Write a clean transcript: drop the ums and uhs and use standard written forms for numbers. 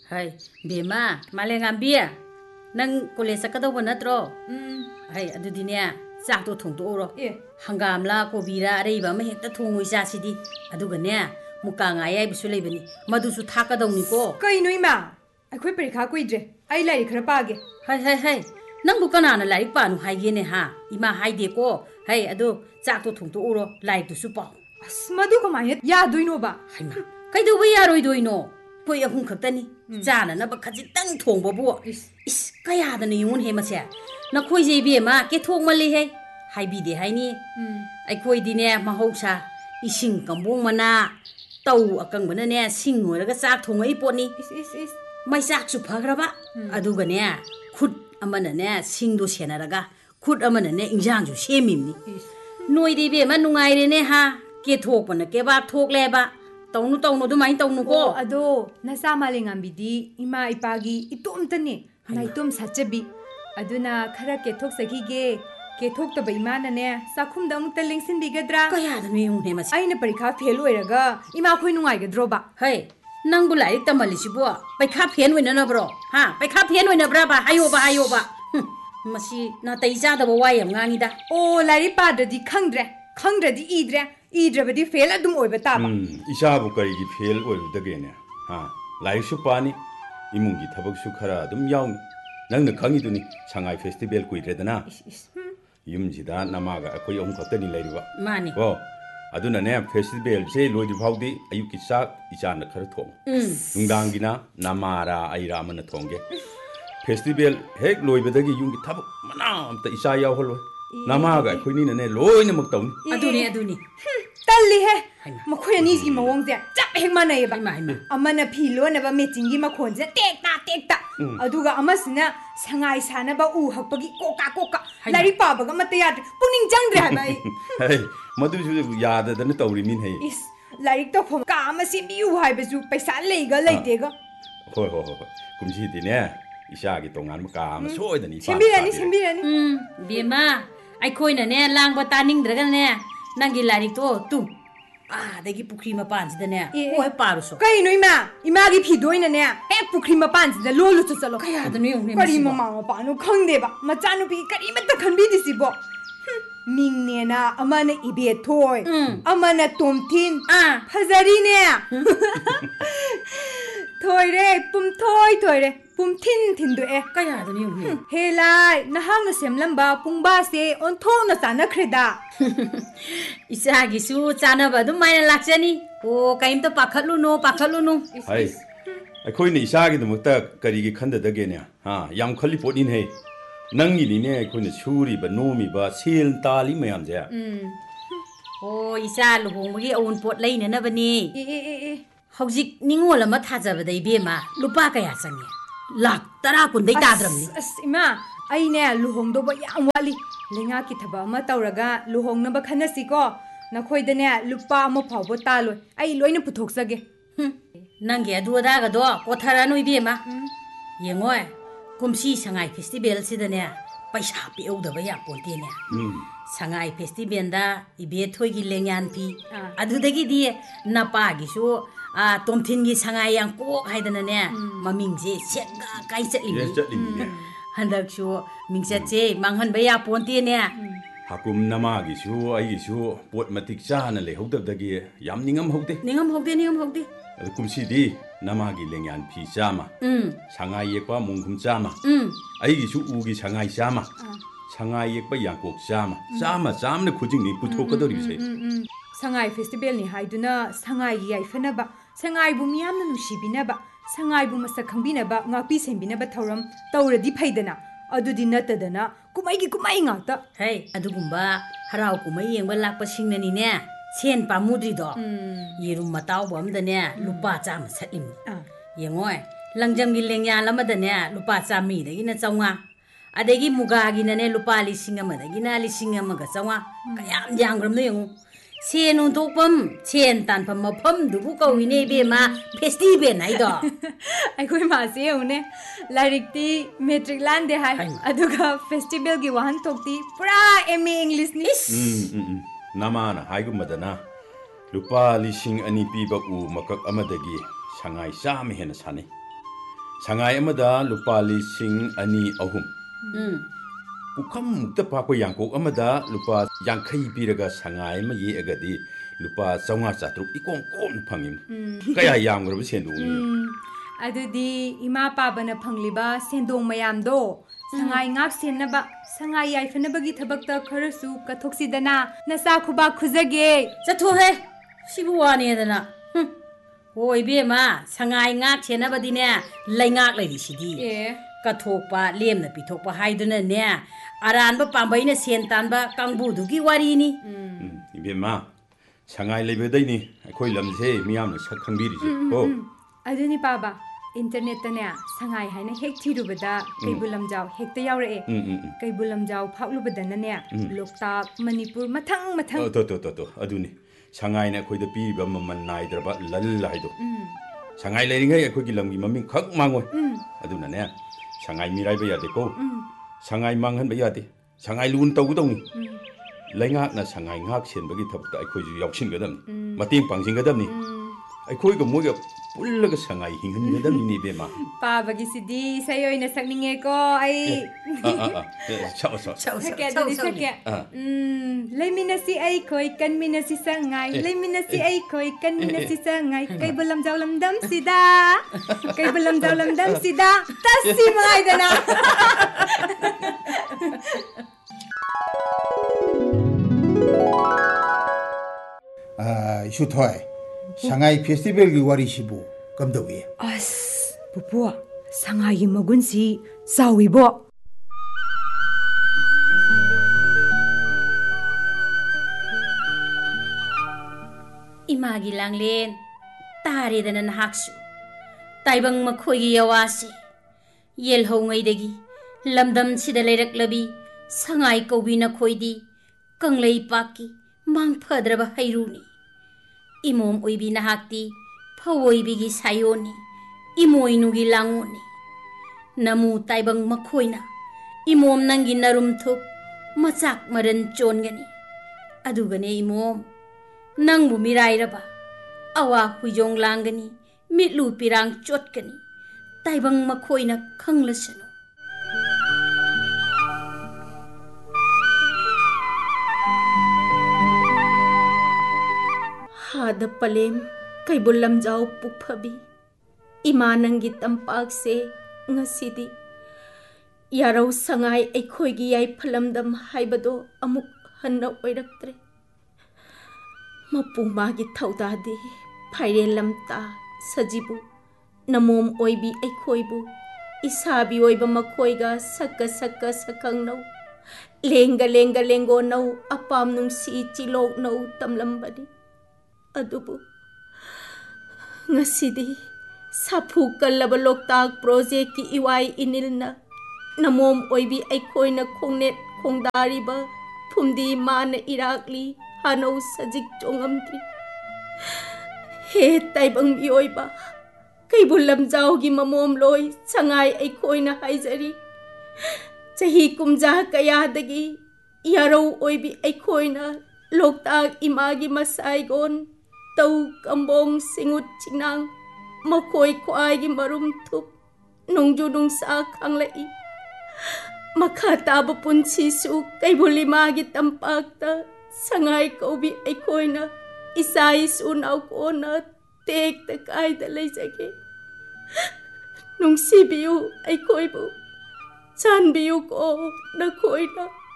Hai, Bema, Malengambia. Nang college sakadawba natro? Hai, adudine sak to thong to ro. Hangam la kobira reiba ma hekta thongui sa sidi. Adugane muka nga yai bisu leibani. Madu su thakadawni ko. Kai no ima. Akhoi parikha kuidre. Ai lai khara paage. Hai. Nang bu kana na lai pa nu haige ne ha. Ima haide ko. Hai, adu sak to thong to ro. Lai tu su pa. As madu kamai ya doino ba. Hai ma. Kai do ba ya roi doino. Koi ahum khaktani. Chana na ba khajitang thongba bu. Is kaya da ni yun he ma se. Na khoi je bi ma ke thong ma le he. Hai bi de hai ni. Ai khoi di ne ma hausa. Ising kambong mana. Tau akang bana ne sing ngoi ga sak thong ai pot ni. Is. Mai sak su phagra ba. Adu ga ne khut amana ne sing do sena raga. Khut amana ne injang ju semim ni. Noi de bi ma nungai re ne ha. Ke thok pa na ke ba thok le ba. Tawnu du mai tawnu ko. Ado nasa Malengambidi di ima ipagi itom tani. Na itom sachabi. Aduna khara ke thok sakige. Ke thok ta baima na ne sakhum da mukta lingsin bigadra. Kaya da ne ne mas. Ai na parikha fail oiraga ima khoi nungai gadro ba. Hey, nang bulai tamali sibo. Pai kha phen wena na bro. Ha, pai kha phen wena bra ba. Hayo ba. Masi na tai ja da ba wai am ngangi da. Oh, lari pa da di khangdra di idra fail adum oiba ta ba. Isa bu kari gi fail oiba da gene. Ha, lai su pani imungi thabak su khara adum yauni. Nang na khangi duni Shanghai Festival kuidre dana. Yumjida namaga akoi om khaktani lairiba. Mani. Oh, aduna ne festival se loidi phawdi ayuki sak ichana khara thong. Nungdangina namara aira amana thongge. Festival hek loibadagi yungi thabak mana amta isa yaw holoi. Namaga akoi ni ne loina mak tawni. Aduni. Talli he. Makhoi ani gi mawong je chap hek manai ba. Mai. Amana philo na ba meeting gi makhon je tek ta. Aduga amasina sangai sana ba u hakpagi koka. Lari pa ba ga mataya puning jangdre ha bai. Hey, madu ju yada da na tawri min hey. Is lari to phom ka amasi bi u hai ba ju paisa leiga leitega. Hoi. Kumsi di ne. Isa gi tongan ma ka ma soi da ni pa. Sembirani. Bema, ai khoi na ne lang ba taning draga ne. Nangi lari to tu. Dagi pukri ma pan sida ne. Oi paru so. Kai no ima gi phidoi na ne. He pukri ma pan sida lolu chu chalo. Kaya da ne yong ne. Kari ma pa no khangde ba. Machanu bi kari ma ta khanbi disi bo. Ming ne na amana ibe thoi. Amana tomthin. Phazari ne. Thoi re. Pum thin do e. Kaya da ne yong ne. He lai na hang na semlamba pungba se on thong na chana khreda. Isa gi su chana ba du mai na lakchani. O kaim to pakhatlu no. Hai. Akoi ni isa gi dumukta kari gi khanda da gene. Ha, yam khali potin hey. Nangi ni ne akoi ni suri ba nomi ba sel tali mayam je. O isa luhong gi awun pot lai na ba ni. Hojik ningol ama thajaba dai bema lupa kaya changi. Lak tara kun dai tadram ni. Ima ai ne luhong do ba yam wali. Lenga ki thaba ma tawraga luhong na ba khanasi ko. Na khoi da ne lupa ma phawbo taloi. Ai loina puthok sage. Nange adu da ga do kothara noi bema. Yengoi kumsi Shanghai Festival sida ne paisa pi au da ba ya ponte ne. Shanghai Festival da ibe thoi gi lengyan pi. Adu da gi di napa gi su tomthin gi Shanghai yang ko haidana ne maming je setga kai chatli. Yes, chatli. Handak su mingchat je manghan ba ya ponte ne. Hakum nama gi su ai gi su pot matik cha na le hodab da gi yam ningam hokte. Ningam hokte. Kumsi di nama gi lengyan pi chama. Shanghai yekpa mungkhum chama. Ai gi su u gi Shanghai chama. Shanghai yekpa yangkok chama. Chama khujing ni puthok kadori se. Shanghai Festival ni haiduna Shanghai gi aifana ba. Shanghai bu miyam na nushibina ba. Shanghai bu masak khangbina ba ngapi sembina ba thoram tawradi phaidana. Adudi natadana kumai ngata. Hey, adugumba harau kumai yengba lakpa singnani ne. Sen pamudri do. Yerum matau bam da ne lupa cham satlim. Yengoi langjam gi lengya lama da ne lupa chami da gi na chawnga. Adegi muga gi na ne lupa lising ama da gi na lising ama ga chawnga. Kayam jangram no yengu. Sen untokpam sen tanpam mafam dubu kawine be ma festival nai do. Aikoi ma se une larikti metric land de hai aduga festival gi wahan thokti pura MA English ni. Namana haigu madana lupa lising ani piba u makak amadagi Shanghai sam hena sani. Sangai amada lupa lising ani ahum. Pukham mukta pakwa yangkok amada lupa yangkai piraga sangai ma ye agadi lupa saunga chatruk ikong kom phangim. Kaya yamgrab sendung ni. Adudi ima pabana phangliba sendong mayamdo sangai ngak senaba sangai yaifnabagi thabakta kharasu kathoksidana nasa khuba khuzage chatho he sibu wani dana hoi be ma sangai ngak senabadine laingak lairi sidi kathokpa lemna pithokpa haiduna ne aranba pambaina sen tanba kangbudugi wari ni ibe ma sangai lebedai ni akhoi lamse miyamna sak khangbiri ko aduni baba internet tane sangai haina hek thirubada kaibulamjaw hekta yawre kaibulamjaw phakhlubadana ne loktak manipur mathang to aduni sangai na khoi da pi ba maman naidraba lal haido sangai leiringai akhoi gi lamgi maming khak mangoi aduna ne sangai mirai ba yade ko sangai manghan ba yade sangai lun tau dong laingak na sangai ngak sen bagi thapta akhoi ju yauksin gadam mating pangsing gadam ni akhoi ga moga pullaga sangai hingan gadam ni be ma pabagi sidi sayoina sakninge ko ai chao sake leiminasi ai khoi kanminasi sangai leiminasi ai khoi kanminasi sangai kaibulam jawlamdam sida tasi mai dana isu thoi sangai festival gi wari sibu kamdawi as pupu sangai gi magun si zawi bo imagi langlen tare dana nahaksu taibang makhoi gi yawasi yelho ngaidagi lamdam sida leiraklabi sangai kobi na khoidi kanglei paki mang phadraba hairuni imom oibi nahakti phawoibigi sayoni imoinugi langoni namu taibang makhoina imom nangi narum thup machak maran chongani adugane imom nangbu mirairaba awa huijong langani mitlu pirang chotkani taibang makhoina khanglasano hada palem kaibulam jaw pukphabi imanangi tampak se ngasidi yarau sangai aikhoigi yai phalamdam haibado amuk hanna oiraktre mapumagi thaudadi phairelamta sajibu namom oibi aikhoibu isabi oiba makhoiga sakka sakangno lenga lengo nau apam nungsi chilok nau tamlambadi adubu ngasidi sapu kalaba loktak project ki iwai inilna namom oibi aikhoina khongnet khongdariba phumdi mana irakli hanau sajik chongamtri he taibang bioiba kaibulam jawgi mamom loi sangai aikhoina haijari chahi kumja kayadagi yarau oibi aikhoina loktak imagi masaigon tau kambong singut chinang makhoi khwai gi marum thup nungju nungsa khanglai makha taba punchi su kaibulima gi tampakta sangai kobi aikhoina isai su nau kona tek ta kai da leijage nungsi biu aikhoibu chan biu ko na khoina